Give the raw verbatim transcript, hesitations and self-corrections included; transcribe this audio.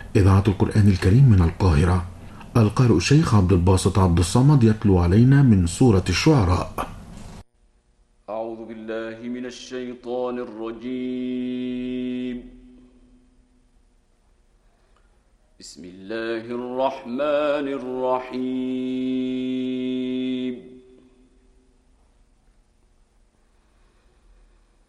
إذاعة القرآن الكريم من القاهرة. القارئ الشيخ عبد الباسط عبد الصمد يتلو علينا من سورة الشعراء. أعوذ بالله من الشيطان الرجيم. بسم الله الرحمن الرحيم.